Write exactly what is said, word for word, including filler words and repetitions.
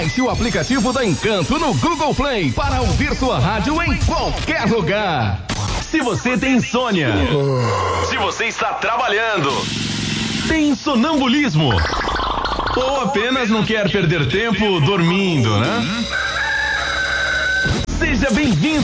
Baixe o aplicativo da Encanto no Google Play para ouvir sua rádio em qualquer lugar. Se você tem insônia, se você está trabalhando, tem sonambulismo ou apenas não quer perder tempo dormindo, né? Seja bem-vindo